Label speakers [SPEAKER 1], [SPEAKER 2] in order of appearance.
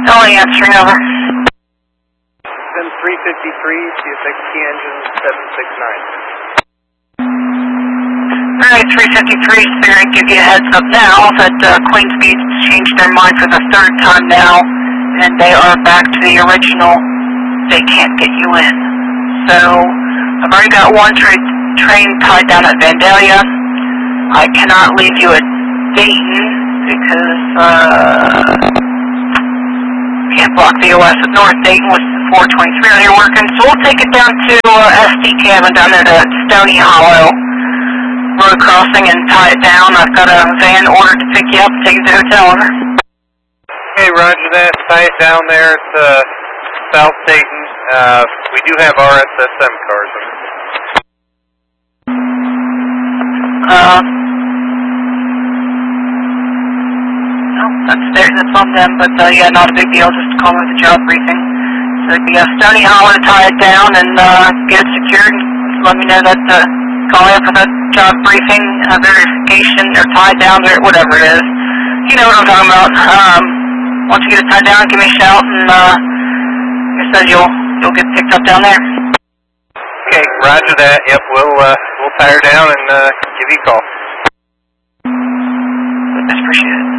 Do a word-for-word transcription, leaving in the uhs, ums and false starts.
[SPEAKER 1] Only answering over.
[SPEAKER 2] Then three fifty-three, C S X T engine seven six nine.
[SPEAKER 1] Alright, three fifty-three, Spirit, give you a heads up now that uh, Queen Speed's changed their mind for the third time now, and they are back to the original, they can't get you in. So, I've already got one tra train tied down at Vandalia. I cannot leave you at Dayton, because, uh, can't block the O S at North Dayton with the four twenty-three out here working, so we'll take it down to uh, S D cabin down there to Stony Hollow Road crossing and tie it down. I've got a van ordered to pick you up and take you to the hotel. Over.
[SPEAKER 2] Okay, roger that. Tie it down there at uh, South Dayton. Uh, we do have R S S M cars.
[SPEAKER 1] Uh, no, that's theirs. That's on them. But uh, yeah, not a big deal. Just call me with the job briefing. So yeah, Stony Hollow to tie it down and uh, get it secured. Let me know that. Uh, Call in for that job briefing, uh, verification, or tied down, or whatever it is. You know what I'm talking about. Um, once you get it tied down, give me a shout, and uh, like I said, you'll you'll get picked up down there.
[SPEAKER 2] Okay, roger that. Yep, we'll uh, we'll tie her down and uh, give you a call.
[SPEAKER 1] That's appreciated.